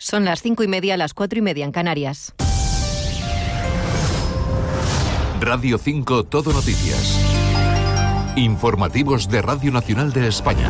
Son las 5:30, las 4:30 en Canarias. Radio 5 Todo Noticias. Informativos de Radio Nacional de España.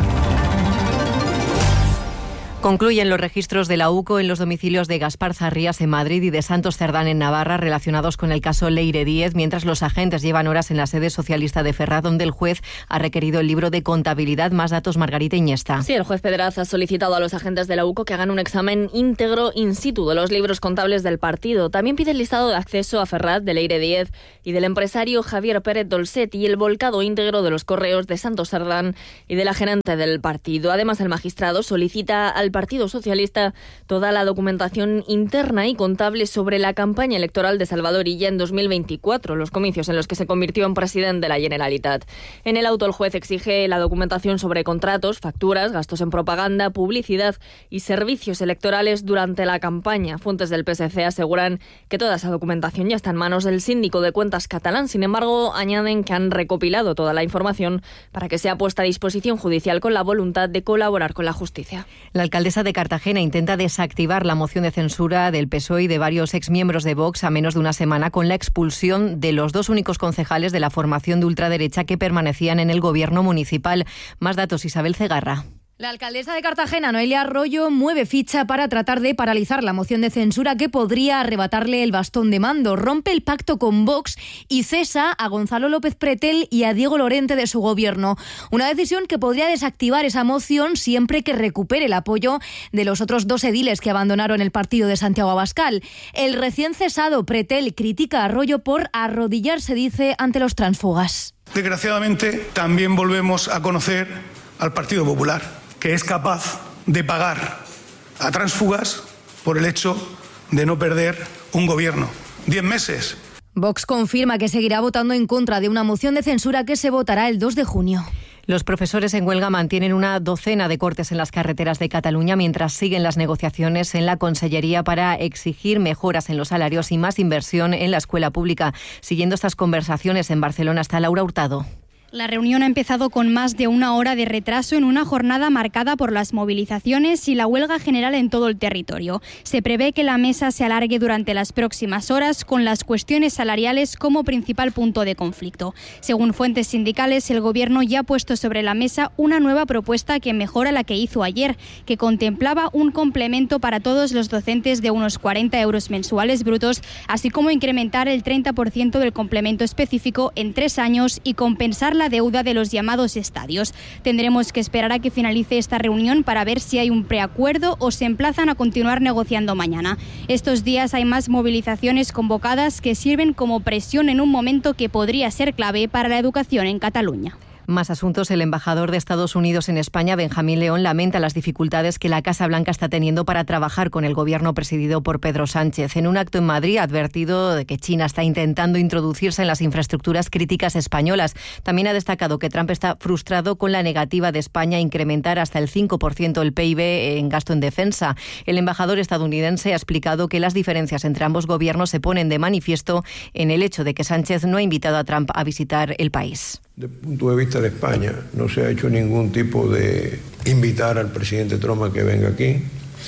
Concluyen los registros de la UCO en los domicilios de Gaspar Zarrías en Madrid y de Santos Cerdán en Navarra relacionados con el caso Leire Díez, mientras los agentes llevan horas en la sede socialista de Ferraz, donde el juez ha requerido el libro de contabilidad. Más datos, Margarita Iñesta. Sí, el juez Pedraz ha solicitado a los agentes de la UCO que hagan un examen íntegro in situ de los libros contables del partido. También pide el listado de acceso a Ferraz de Leire Díez y del empresario Javier Pérez Dolcet y el volcado íntegro de los correos de Santos Cerdán y de la gerente del partido. Además, el magistrado solicita al Partido Socialista toda la documentación interna y contable sobre la campaña electoral de Salvador Illa en 2024, los comicios en los que se convirtió en presidente de la Generalitat. En el auto, el juez exige la documentación sobre contratos, facturas, gastos en propaganda, publicidad y servicios electorales durante la campaña. Fuentes del PSC aseguran que toda esa documentación ya está en manos del síndico de cuentas catalán. Sin embargo, añaden que han recopilado toda la información para que sea puesta a disposición judicial con la voluntad de colaborar con la justicia. La alcaldesa de Cartagena intenta desactivar la moción de censura del PSOE y de varios exmiembros de Vox a menos de una semana con la expulsión de los dos únicos concejales de la formación de ultraderecha que permanecían en el gobierno municipal. Más datos, Isabel Cegarra. La alcaldesa de Cartagena, Noelia Arroyo, mueve ficha para tratar de paralizar la moción de censura que podría arrebatarle el bastón de mando. Rompe el pacto con Vox y cesa a Gonzalo López Pretel y a Diego Lorente de su gobierno. Una decisión que podría desactivar esa moción siempre que recupere el apoyo de los otros dos ediles que abandonaron el partido de Santiago Abascal. El recién cesado Pretel critica a Arroyo por arrodillarse, dice, ante los tránsfugas. Desgraciadamente, también volvemos a conocer al Partido Popular, que es capaz de pagar a tránsfugas por el hecho de no perder un gobierno. 10 meses. Vox confirma que seguirá votando en contra de una moción de censura que se votará el 2 de junio. Los profesores en huelga mantienen una docena de cortes en las carreteras de Cataluña mientras siguen las negociaciones en la Consellería para exigir mejoras en los salarios y más inversión en la escuela pública. Siguiendo estas conversaciones en Barcelona está Laura Hurtado. La reunión ha empezado con más de una hora de retraso en una jornada marcada por las movilizaciones y la huelga general en todo el territorio. Se prevé que la mesa se alargue durante las próximas horas con las cuestiones salariales como principal punto de conflicto. Según fuentes sindicales, el Gobierno ya ha puesto sobre la mesa una nueva propuesta que mejora la que hizo ayer, que contemplaba un complemento para todos los docentes de unos 40 euros mensuales brutos, así como incrementar el 30% del complemento específico en 3 años y compensar la deuda de los llamados estadios. Tendremos que esperar a que finalice esta reunión para ver si hay un preacuerdo o se emplazan a continuar negociando mañana. Estos días hay más movilizaciones convocadas que sirven como presión en un momento que podría ser clave para la educación en Cataluña. Más asuntos. El embajador de Estados Unidos en España, Benjamín León, lamenta las dificultades que la Casa Blanca está teniendo para trabajar con el gobierno presidido por Pedro Sánchez. En un acto en Madrid ha advertido de que China está intentando introducirse en las infraestructuras críticas españolas. También ha destacado que Trump está frustrado con la negativa de España a incrementar hasta el 5% el PIB en gasto en defensa. El embajador estadounidense ha explicado que las diferencias entre ambos gobiernos se ponen de manifiesto en el hecho de que Sánchez no ha invitado a Trump a visitar el país. Desde el punto de vista de España, no se ha hecho ningún tipo de invitar al presidente Trump a que venga aquí.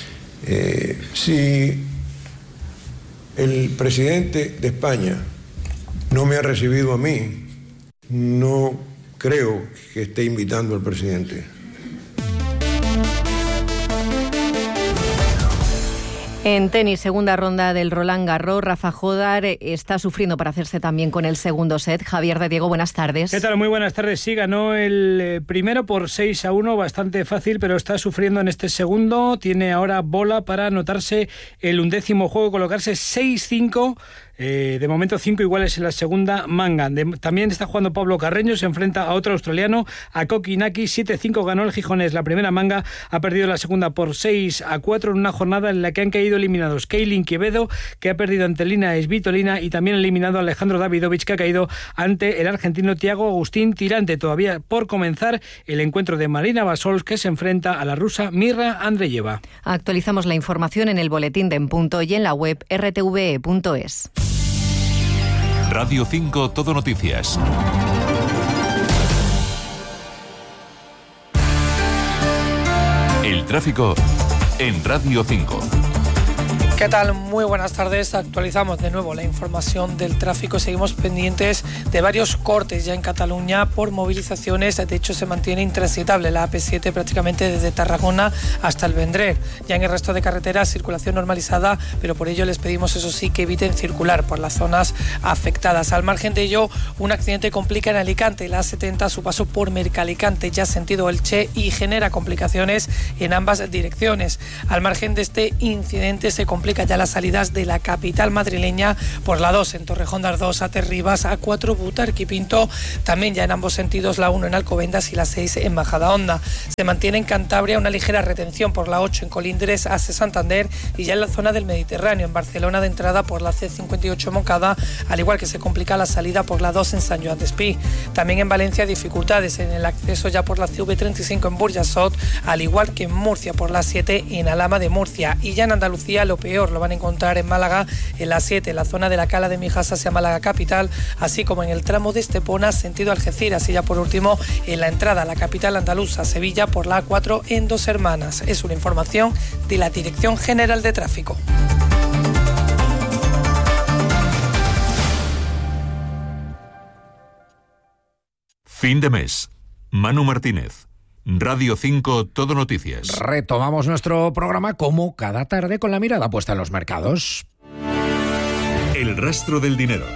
Si el presidente de España no me ha recibido a mí, no creo que esté invitando al presidente. En tenis, segunda ronda del Roland Garros, Rafa Jodar está sufriendo para hacerse también con el segundo set. Javier de Diego, buenas tardes. ¿Qué tal? Muy buenas tardes. Sí, ganó el primero por 6-1, bastante fácil, pero está sufriendo en este segundo. Tiene ahora bola para anotarse el 11º juego, colocarse 6-5. De momento 5 iguales en la segunda manga. También está jugando Pablo Carreño, se enfrenta a otro australiano, a Kokinaki. 7-5 ganó el gijonés la primera manga, ha perdido la segunda por 6-4 en una jornada en la que han caído eliminados Keilin Quevedo, que ha perdido ante Lina Svitolina, y también eliminado a Alejandro Davidovich, que ha caído ante el argentino Thiago Agustín Tirante. Todavía por comenzar el encuentro de Marina Basols, que se enfrenta a la rusa Mirra Andreyeva. Actualizamos la información en el boletín de En Punto y en la web rtve.es. Radio 5 Todo Noticias. El tráfico en Radio 5. ¿Qué tal? Muy buenas tardes. Actualizamos de nuevo la información del tráfico. Seguimos pendientes de varios cortes ya en Cataluña por movilizaciones. De hecho, se mantiene intransitable la AP7 prácticamente desde Tarragona hasta el Vendrell. Ya en el resto de carreteras, circulación normalizada, pero por ello les pedimos, eso sí, que eviten circular por las zonas afectadas. Al margen de ello, un accidente complica en Alicante. La A70 a su paso por Mercalicante, ya sentido Elche, y genera complicaciones en ambas direcciones. Al margen de este incidente, se complica ya las salidas de la capital madrileña por la 2 en Torrejón de Ardoz, A3 A4 Butarque Pinto, también ya en ambos sentidos la 1 en Alcobendas y la 6 en Majadahonda. Se mantiene en Cantabria una ligera retención por la 8 en Colindres, A6 Santander, y ya en la zona del Mediterráneo, en Barcelona, de entrada por la C58 Moncada, al igual que se complica la salida por la 2 en Sant Joan d'Espí. También en Valencia, dificultades en el acceso ya por la CV35 en Burjasot, al igual que en Murcia por la 7 en Alhama de Murcia. Y ya en Andalucía lo peor lo van a encontrar en Málaga, en la 7, en la zona de la Cala de Mijas hacia Málaga capital, así como en el tramo de Estepona sentido Algeciras, y ya por último en la entrada a la capital andaluza, Sevilla, por la A4 en Dos Hermanas. Es una información de la Dirección General de Tráfico. Fin de mes. Manu Martínez. Radio 5 Todo Noticias. Retomamos nuestro programa como cada tarde con la mirada puesta en los mercados. El rastro del dinero.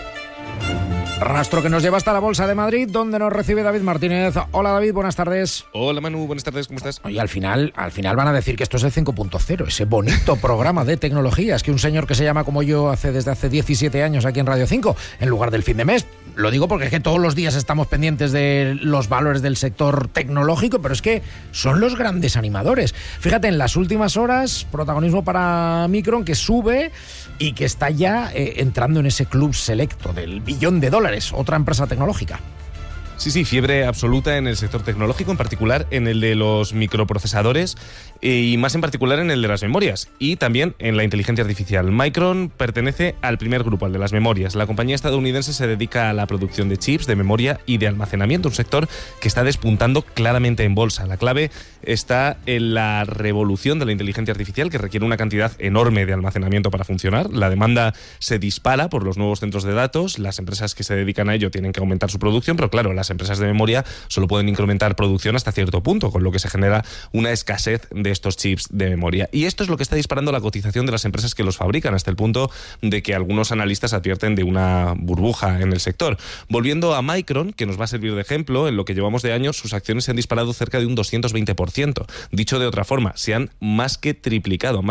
Rastro que nos lleva hasta la Bolsa de Madrid, donde nos recibe David Martínez. Hola David, buenas tardes. Hola Manu, buenas tardes, ¿cómo estás? Oye, al final van a decir que esto es el 5.0, ese bonito programa de tecnologías que un señor que se llama como yo desde hace 17 años aquí en Radio 5, en lugar del fin de mes. Lo digo porque es que todos los días estamos pendientes de los valores del sector tecnológico, pero es que son los grandes animadores. Fíjate, en las últimas horas, protagonismo para Micron, que sube y que está ya entrando en ese club selecto del $1 billón, otra empresa tecnológica. Sí, fiebre absoluta en el sector tecnológico, en particular en el de los microprocesadores y más en particular en el de las memorias y también en la inteligencia artificial. Micron pertenece al primer grupo, al de las memorias. La compañía estadounidense se dedica a la producción de chips, de memoria y de almacenamiento, un sector que está despuntando claramente en bolsa. La clave está en la revolución de la inteligencia artificial, que requiere una cantidad enorme de almacenamiento para funcionar. La demanda se dispara por los nuevos centros de datos. Las empresas que se dedican a ello tienen que aumentar su producción, pero claro, las empresas de memoria solo pueden incrementar producción hasta cierto punto, con lo que se genera una escasez de estos chips de memoria. Y esto es lo que está disparando la cotización de las empresas que los fabrican, hasta el punto de que algunos analistas advierten de una burbuja en el sector. Volviendo a Micron, que nos va a servir de ejemplo, en lo que llevamos de años, sus acciones se han disparado cerca de un 220%. Dicho de otra forma, se han más que triplicado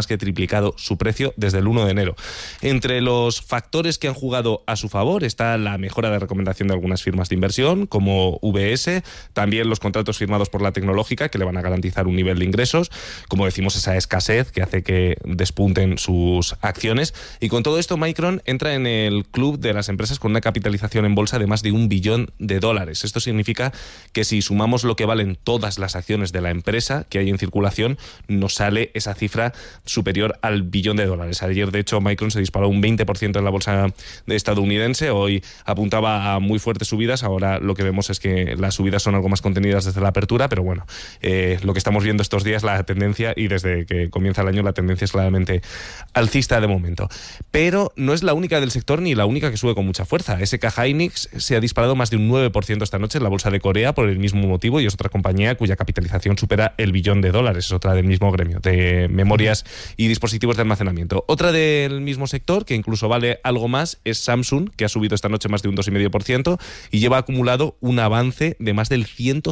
su precio desde el 1 de enero. Entre los factores que han jugado a su favor está la mejora de recomendación de algunas firmas de inversión, como VS, también los contratos firmados por la tecnológica, que le van a garantizar un nivel de ingresos, como decimos, esa escasez que hace que despunten sus acciones. Y con todo esto, Micron entra en el club de las empresas con una capitalización en bolsa de más de $1 billón. Esto significa que si sumamos lo que valen todas las acciones de la empresa que hay en circulación, nos sale esa cifra superior al $1 billón. Ayer, de hecho, Micron se disparó un 20% en la bolsa estadounidense. Hoy apuntaba a muy fuertes subidas. Ahora lo que vemos es que las subidas son algo más contenidas desde la apertura, pero bueno, lo que estamos viendo estos días, la tendencia, y desde que comienza el año la tendencia es claramente alcista de momento. Pero no es la única del sector ni la única que sube con mucha fuerza. SK Hynix se ha disparado más de un 9% esta noche en la bolsa de Corea por el mismo motivo, y es otra compañía cuya capitalización supera el $1 billón. Es otra del mismo gremio de memorias y dispositivos de almacenamiento. Otra del mismo sector, que incluso vale algo más, es Samsung, que ha subido esta noche más de un 2,5% y lleva acumulado un avance de más del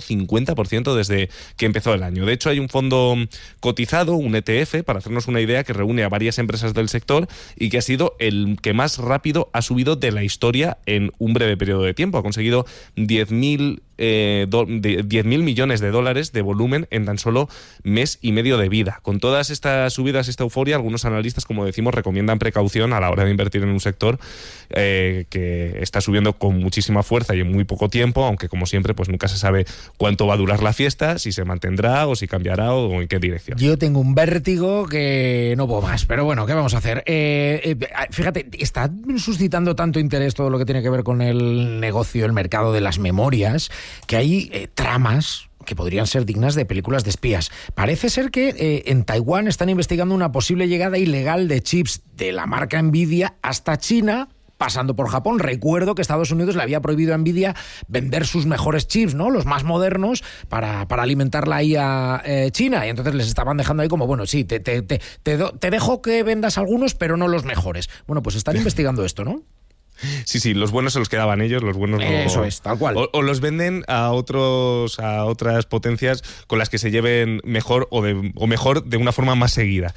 150% desde que empezó el año. De hecho, hay un fondo cotizado, un ETF, para hacernos una idea, que reúne a varias empresas del sector y que ha sido el que más rápido ha subido de la historia en un breve periodo de tiempo. Ha conseguido 10.000 millones de dólares de volumen en tan solo mes y medio de vida. Con todas estas subidas, esta euforia, algunos analistas, como decimos, recomiendan precaución a la hora de invertir en un sector que está subiendo con muchísima fuerza y en muy poco tiempo, aunque como siempre pues nunca se sabe cuánto va a durar la fiesta, si se mantendrá o si cambiará o en qué dirección. Yo tengo un vértigo que no puedo más, pero bueno, ¿qué vamos a hacer? Fíjate, está suscitando tanto interés todo lo que tiene que ver con el negocio, el mercado de las memorias, que hay tramas que podrían ser dignas de películas de espías. Parece ser que en Taiwán están investigando una posible llegada ilegal de chips de la marca Nvidia hasta China, pasando por Japón. Recuerdo que Estados Unidos le había prohibido a Nvidia vender sus mejores chips, ¿no? Los más modernos, para alimentarla ahí a China. Y entonces les estaban dejando ahí como, bueno, sí, te dejo que vendas algunos, pero no los mejores. Bueno, pues están investigando esto, ¿no? Sí, los buenos se los quedaban ellos, los buenos no. Eso es, tal cual. O los venden a otras potencias con las que se lleven mejor o mejor de una forma más seguida.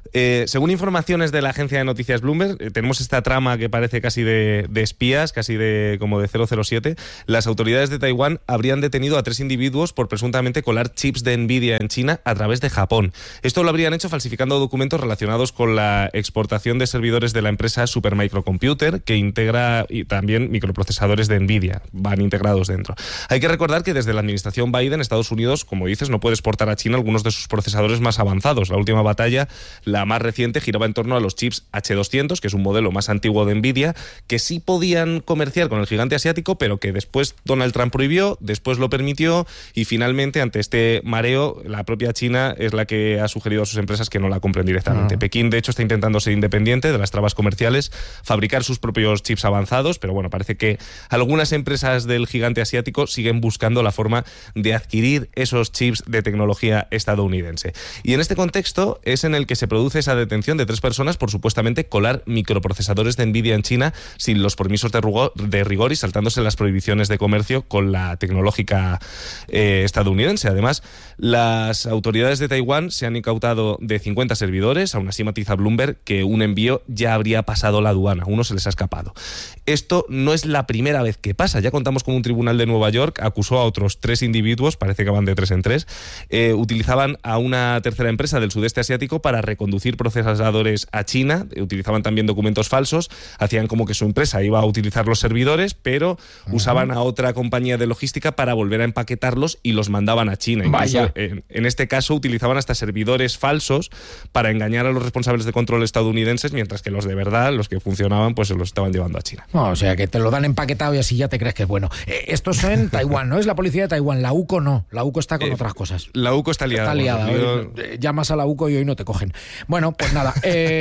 Según informaciones de la agencia de noticias Bloomberg, tenemos esta trama que parece casi de espías, casi como de 007. Las autoridades de Taiwán habrían detenido a 3 individuos por presuntamente colar chips de Nvidia en China a través de Japón. Esto lo habrían hecho falsificando documentos relacionados con la exportación de servidores de la empresa Supermicrocomputer, que integra y también microprocesadores de Nvidia, van integrados dentro. Hay que recordar que desde la administración Biden, Estados Unidos, como dices, no puede exportar a China algunos de sus procesadores más avanzados. La última batalla, la más reciente, giraba en torno a los chips H200, que es un modelo más antiguo de Nvidia, que sí podían comerciar con el gigante asiático, pero que después Donald Trump prohibió, después lo permitió, y finalmente, ante este mareo, la propia China es la que ha sugerido a sus empresas que no la compren directamente. Pekín, de hecho, está intentando ser independiente de las trabas comerciales, fabricar sus propios chips avanzados, pero bueno, parece que algunas empresas del gigante asiático siguen buscando la forma de adquirir esos chips de tecnología estadounidense. Y en este contexto es en el que se produce esa detención de 3 personas por supuestamente colar microprocesadores de Nvidia en China sin los permisos de rigor y saltándose las prohibiciones de comercio con la tecnológica estadounidense. Además, las autoridades de Taiwán se han incautado de 50 servidores. Aún así matiza Bloomberg que un envío ya habría pasado la aduana, uno se les ha escapado. Esto no es la primera vez que pasa. Ya contamos con un tribunal de Nueva York acusó a otros 3 individuos, parece que van de 3 en 3, utilizaban a una tercera empresa del sudeste asiático para reconducir procesadores a China, utilizaban también documentos falsos, hacían como que su empresa iba a utilizar los servidores, pero usaban a otra compañía de logística para volver a empaquetarlos y los mandaban a China. Incluso, en este caso utilizaban hasta servidores falsos para engañar a los responsables de control estadounidenses, mientras que los de verdad, los que funcionaban, pues se los estaban llevando a China. No, o sea, que te lo dan empaquetado y así ya te crees que es bueno. Esto es en Taiwán, ¿no? Es la policía de Taiwán. La UCO no. La UCO está con otras cosas. La UCO está liada. Hoy, llamas a la UCO y hoy no te cogen. Bueno, pues nada.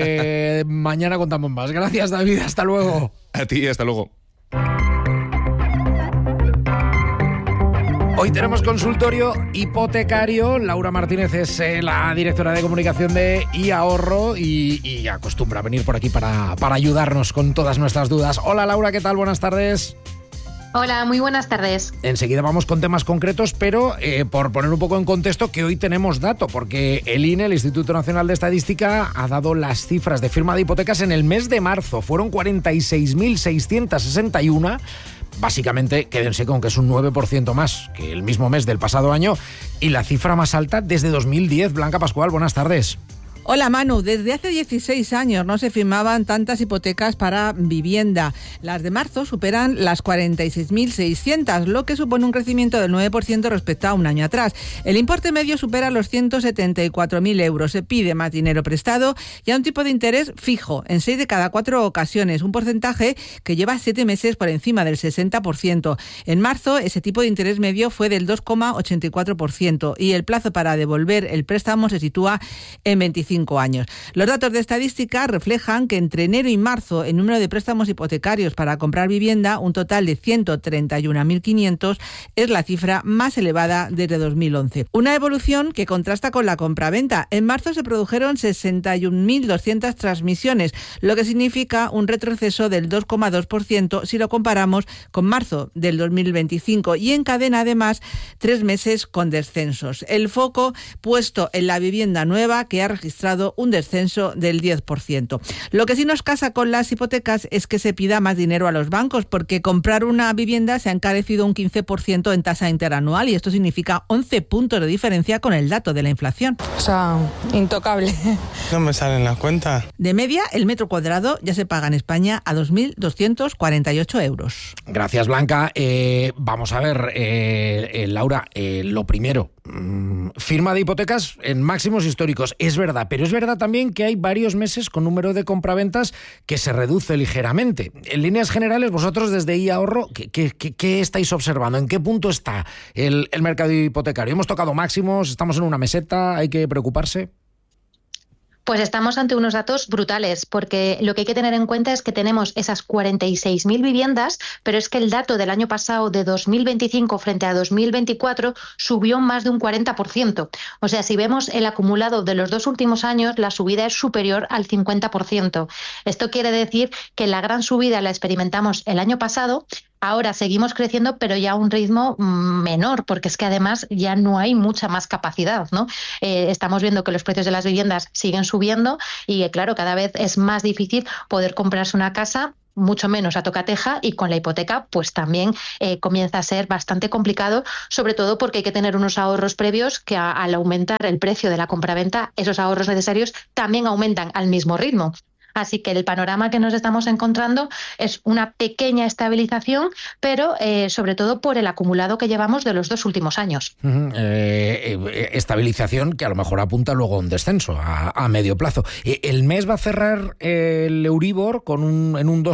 Mañana contamos más. Gracias, David. Hasta luego. A ti, hasta luego. Hoy tenemos consultorio hipotecario. Laura Martínez es la directora de comunicación de iAhorro y acostumbra a venir por aquí para ayudarnos con todas nuestras dudas. Hola Laura, ¿qué tal? Buenas tardes. Hola, muy buenas tardes. Enseguida vamos con temas concretos, pero por poner un poco en contexto que hoy tenemos dato, porque el INE, el Instituto Nacional de Estadística, ha dado las cifras de firma de hipotecas en el mes de marzo. Fueron 46.661. Básicamente, quédense con que es un 9% más que el mismo mes del pasado año y la cifra más alta desde 2010. Blanca Pascual, buenas tardes. Hola Manu, desde hace 16 años no se firmaban tantas hipotecas para vivienda. Las de marzo superan las 46.600, lo que supone un crecimiento del 9% respecto a un año atrás. El importe medio supera los 174.000 euros. Se pide más dinero prestado y a un tipo de interés fijo en 6 de cada 4 ocasiones, un porcentaje que lleva 7 meses por encima del 60%. En marzo ese tipo de interés medio fue del 2,84% y el plazo para devolver el préstamo se sitúa en 25 años. Los datos de estadística reflejan que entre enero y marzo el número de préstamos hipotecarios para comprar vivienda, un total de 131.500, es la cifra más elevada desde 2011. Una evolución que contrasta con la compraventa. En marzo se produjeron 61.200 transmisiones, lo que significa un retroceso del 2,2% si lo comparamos con marzo del 2025 y encadena además 3 meses con descensos. El foco puesto en la vivienda nueva, que ha registrado un descenso del 10%. Lo que sí nos casa con las hipotecas es que se pida más dinero a los bancos, porque comprar una vivienda se ha encarecido un 15% en tasa interanual y esto significa 11 puntos de diferencia con el dato de la inflación. O sea, intocable. No me salen las cuentas. De media, el metro cuadrado ya se paga en España a 2.248 euros. Gracias, Blanca. Vamos a ver, Laura, lo primero, firma de hipotecas en máximos históricos, es verdad, pero pero es verdad también que hay varios meses con número de compraventas que se reduce ligeramente. En líneas generales, vosotros desde iAhorro, ¿qué estáis observando? ¿En qué punto está el mercado hipotecario? ¿Hemos tocado máximos? ¿Estamos en una meseta? ¿Hay que preocuparse? Pues estamos ante unos datos brutales, porque lo que hay que tener en cuenta es que tenemos esas 46.000 viviendas, pero es que el dato del año pasado, de 2025 frente a 2024, subió más de un 40%. O sea, si vemos el acumulado de los 2 últimos años, la subida es superior al 50%. Esto quiere decir que la gran subida la experimentamos el año pasado. Ahora seguimos creciendo, pero ya a un ritmo menor, porque es que además ya no hay mucha más capacidad, ¿no? Estamos viendo que los precios de las viviendas siguen subiendo y, claro, cada vez es más difícil poder comprarse una casa, mucho menos a tocateja, y con la hipoteca pues también comienza a ser bastante complicado, sobre todo porque hay que tener unos ahorros previos que al aumentar el precio de la compraventa, esos ahorros necesarios también aumentan al mismo ritmo. Así que el panorama que nos estamos encontrando es una pequeña estabilización, pero sobre todo por el acumulado que llevamos de los 2 últimos años. Estabilización que a lo mejor apunta luego a un descenso a medio plazo. El mes va a cerrar el Euribor en un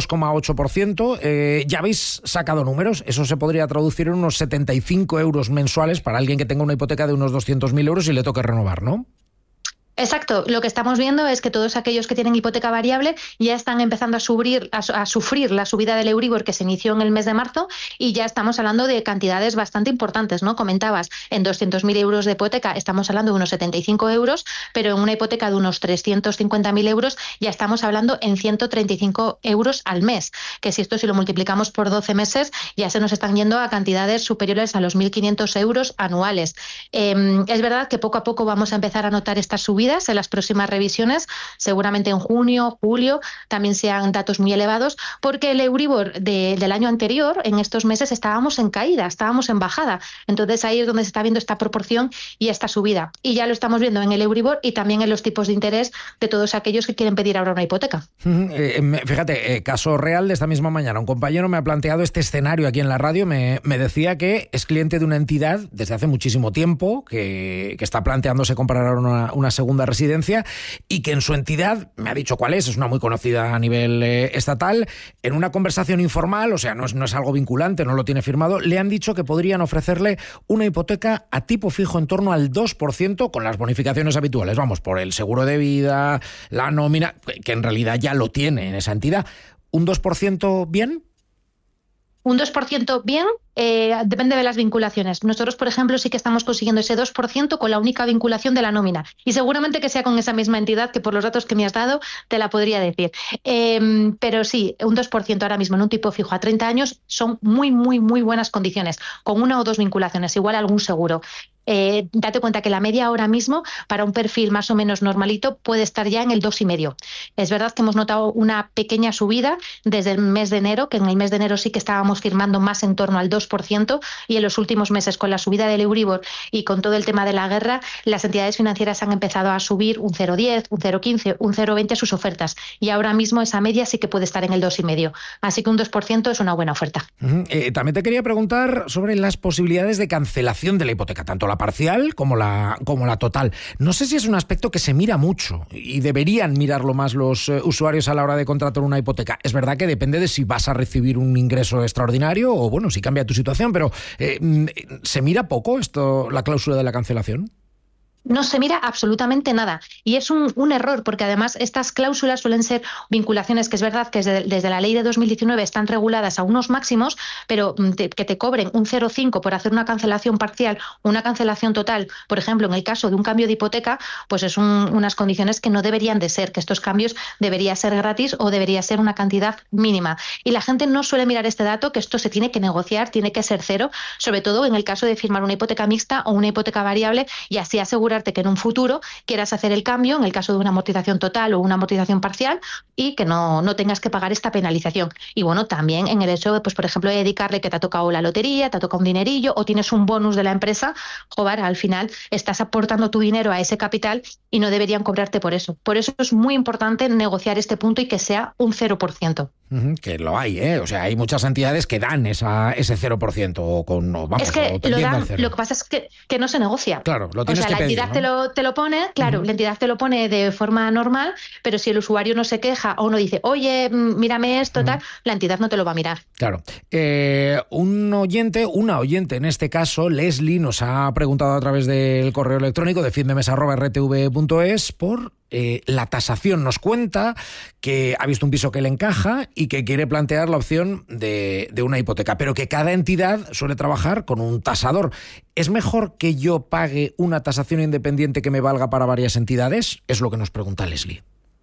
2,8%. ¿Ya habéis sacado números? Eso se podría traducir en unos 75 euros mensuales para alguien que tenga una hipoteca de unos 200.000 euros y le toque renovar, ¿no? Exacto. Lo que estamos viendo es que todos aquellos que tienen hipoteca variable ya están empezando a sufrir la subida del Euribor que se inició en el mes de marzo, y ya estamos hablando de cantidades bastante importantes, ¿no? Comentabas, en 200.000 euros de hipoteca estamos hablando de unos 75 euros, pero en una hipoteca de unos 350.000 euros ya estamos hablando en 135 euros al mes, que si lo multiplicamos por 12 meses ya se nos están yendo a cantidades superiores a los 1.500 euros anuales. Es verdad que poco a poco vamos a empezar a notar estas subidas en las próximas revisiones, seguramente en junio, julio, también sean datos muy elevados, porque el Euribor del año anterior, en estos meses, estábamos en caída, estábamos en bajada. Entonces ahí es donde se está viendo esta proporción y esta subida. Y ya lo estamos viendo en el Euribor y también en los tipos de interés de todos aquellos que quieren pedir ahora una hipoteca. Fíjate, caso real de esta misma mañana. Un compañero me ha planteado este escenario aquí en la radio, me decía que es cliente de una entidad desde hace muchísimo tiempo, que está planteándose comprar una segunda residencia, y que en su entidad, me ha dicho cuál es una muy conocida a nivel estatal, en una conversación informal, o sea, no es algo vinculante, no lo tiene firmado, le han dicho que podrían ofrecerle una hipoteca a tipo fijo en torno al 2% con las bonificaciones habituales, vamos, por el seguro de vida, la nómina, que en realidad ya lo tiene en esa entidad. ¿Un 2% bien? Un 2% bien, depende de las vinculaciones. Nosotros, por ejemplo, sí que estamos consiguiendo ese 2% con la única vinculación de la nómina. Y seguramente que sea con esa misma entidad, que por los datos que me has dado te la podría decir. Pero sí, un 2% ahora mismo en un tipo fijo a 30 años son muy, muy, muy buenas condiciones, con 1 o 2 vinculaciones, igual algún seguro. Date cuenta que la media ahora mismo para un perfil más o menos normalito puede estar ya en el 2,5. Es verdad que hemos notado una pequeña subida desde el mes de enero, que en el mes de enero sí que estábamos firmando más en torno al 2%, y en los últimos meses con la subida del Euribor y con todo el tema de la guerra, las entidades financieras han empezado a subir un 0,10, un 0,15, un 0,20 sus ofertas, y ahora mismo esa media sí que puede estar en el 2,5. Así que un 2% es una buena oferta. También te quería preguntar sobre las posibilidades de cancelación de la hipoteca, tanto la parcial como la total. No sé si es un aspecto que se mira mucho y deberían mirarlo más los usuarios a la hora de contratar una hipoteca. Es verdad que depende de si vas a recibir un ingreso extraordinario o, bueno, si cambia tu situación, pero ¿se mira poco la cláusula de la cancelación? No se mira absolutamente nada, y es un error, porque además estas cláusulas suelen ser vinculaciones que es verdad que desde la ley de 2019 están reguladas a unos máximos, pero que te cobren un 0,5 por hacer una cancelación parcial o una cancelación total, por ejemplo, en el caso de un cambio de hipoteca, pues es unas condiciones que no deberían de ser, que estos cambios debería ser gratis o debería ser una cantidad mínima. Y la gente no suele mirar este dato, que esto se tiene que negociar, tiene que ser cero, sobre todo en el caso de firmar una hipoteca mixta o una hipoteca variable, y así asegurar que en un futuro quieras hacer el cambio en el caso de una amortización total o una amortización parcial, y que no tengas que pagar esta penalización. Y bueno, también en el hecho, pues por ejemplo, de dedicarle que te ha tocado la lotería, te ha tocado un dinerillo o tienes un bonus de la empresa, joder, al final estás aportando tu dinero a ese capital y no deberían cobrarte por eso. Por eso es muy importante negociar este punto y que sea un 0%. Que lo hay, ¿eh? O sea, hay muchas entidades que dan ese 0% es que lo dan, lo que pasa es que no se negocia. Claro, lo tienes que pedir. entidad te lo pone, claro, la entidad te lo pone de forma normal, pero si el usuario no se queja o no dice, oye, mírame esto, tal, la entidad no te lo va a mirar. Claro. Una oyente en este caso, Leslie, nos ha preguntado a través del correo electrónico de findemesa@rtv.es por la tasación. Nos cuenta que ha visto un piso que le encaja y que quiere plantear la opción de una hipoteca, pero que cada entidad suele trabajar con un tasador. ¿Es mejor que yo pague una tasación independiente que me valga para varias entidades? Es lo que nos pregunta Leslie.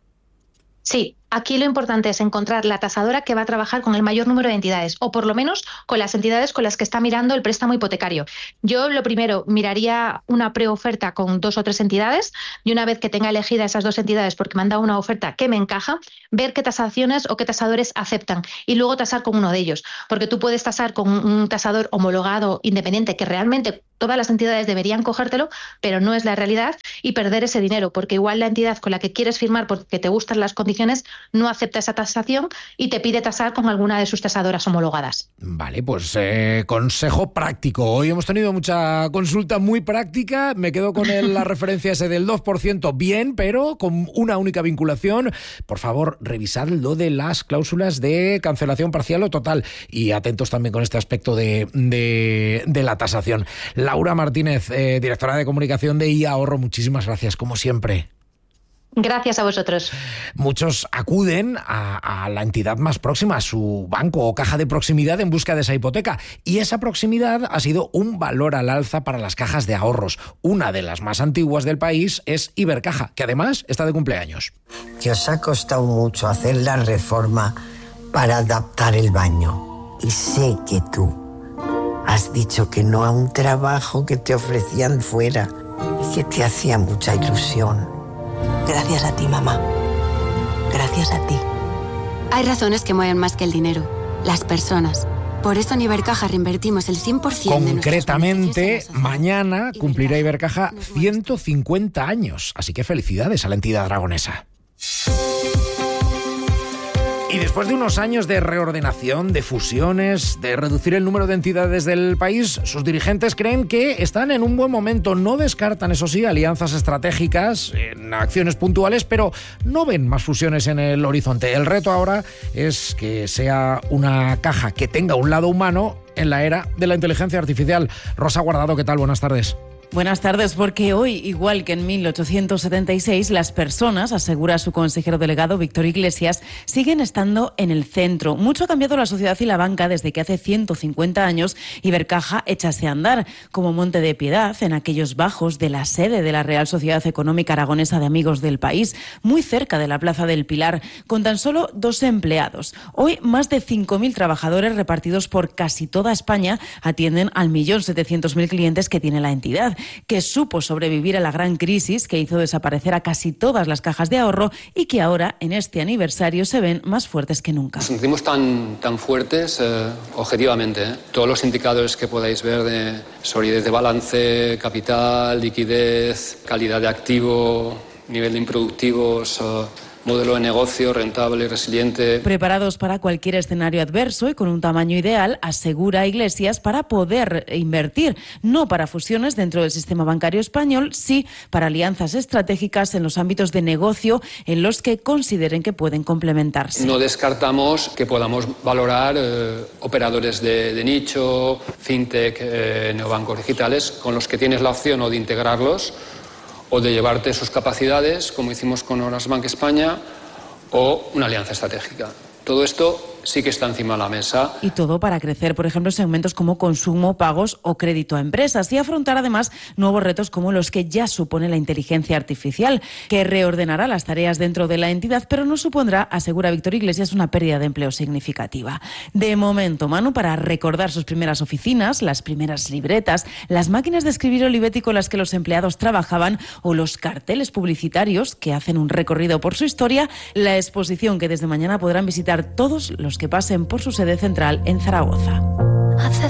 Sí, aquí lo importante es encontrar la tasadora que va a trabajar con el mayor número de entidades, o por lo menos con las entidades con las que está mirando el préstamo hipotecario. Yo lo primero miraría una preoferta con 2 o 3 entidades, y una vez que tenga elegida esas 2 entidades porque me han dado una oferta que me encaja, ver qué tasaciones o qué tasadores aceptan y luego tasar con uno de ellos, porque tú puedes tasar con un tasador homologado independiente que realmente todas las entidades deberían cogértelo, pero no es la realidad, y perder ese dinero, porque igual la entidad con la que quieres firmar porque te gustan las condiciones no acepta esa tasación y te pide tasar con alguna de sus tasadoras homologadas. Vale, pues consejo práctico. Hoy hemos tenido mucha consulta muy práctica. Me quedo con la referencia ese del 2%, bien, pero con una única vinculación. Por favor, revisad lo de las cláusulas de cancelación parcial o total, y atentos también con este aspecto de la tasación. Laura Martínez, directora de comunicación de iAhorro, muchísimas gracias, como siempre. Gracias a vosotros. Muchos acuden a la entidad más próxima, a su banco o caja de proximidad, en busca de esa hipoteca. Y esa proximidad ha sido un valor al alza para las cajas de ahorros. Una de las más antiguas del país es Ibercaja, que además está de cumpleaños. Que os ha costado mucho hacer la reforma para adaptar el baño. Y sé que tú has dicho que no a un trabajo que te ofrecían fuera y que te hacía mucha ilusión. Gracias a ti, mamá. Gracias a ti. Hay razones que mueven más que el dinero. Las personas. Por eso en Ibercaja reinvertimos el 100% Concretamente, mañana cumplirá Ibercaja 150 años. Así que felicidades a la entidad aragonesa. Y después de unos años de reordenación, de fusiones, de reducir el número de entidades del país, sus dirigentes creen que están en un buen momento. No descartan, eso sí, alianzas estratégicas en acciones puntuales, pero no ven más fusiones en el horizonte. El reto ahora es que sea una caja que tenga un lado humano en la era de la inteligencia artificial. Rosa Guardado, ¿qué tal? Buenas tardes. Buenas tardes, porque hoy, igual que en 1876, las personas, asegura su consejero delegado Víctor Iglesias, siguen estando en el centro. Mucho ha cambiado la sociedad y la banca desde que hace 150 años Ibercaja echase a andar, como Monte de Piedad, en aquellos bajos de la sede de la Real Sociedad Económica Aragonesa de Amigos del País, muy cerca de la Plaza del Pilar, con tan solo 2 empleados. Hoy, más de 5.000 trabajadores repartidos por casi toda España atienden al 1.700.000 clientes que tiene la entidad, que supo sobrevivir a la gran crisis que hizo desaparecer a casi todas las cajas de ahorro y que ahora, en este aniversario, se ven más fuertes que nunca. Nos sentimos tan fuertes objetivamente. Todos los indicadores que podáis ver de solidez de balance, capital, liquidez, calidad de activo, nivel de improductivos, modelo de negocio rentable y resiliente. Preparados para cualquier escenario adverso y con un tamaño ideal, asegura Iglesias, para poder invertir, no para fusiones dentro del sistema bancario español, sí para alianzas estratégicas en los ámbitos de negocio en los que consideren que pueden complementarse. No descartamos que podamos valorar operadores de nicho, fintech, neobancos digitales, con los que tienes la opción o de integrarlos o de llevarte sus capacidades, como hicimos con Orange Bank España, o una alianza estratégica. Todo esto sí que está encima de la mesa. Y todo para crecer, por ejemplo, segmentos como consumo, pagos o crédito a empresas, y afrontar además nuevos retos como los que ya supone la inteligencia artificial, que reordenará las tareas dentro de la entidad, pero no supondrá, asegura Víctor Iglesias, una pérdida de empleo significativa. De momento, Manu, para recordar sus primeras oficinas, las primeras libretas, las máquinas de escribir Olivetti con las que los empleados trabajaban o los carteles publicitarios que hacen un recorrido por su historia, la exposición que desde mañana podrán visitar todos los que pasen por su sede central en Zaragoza.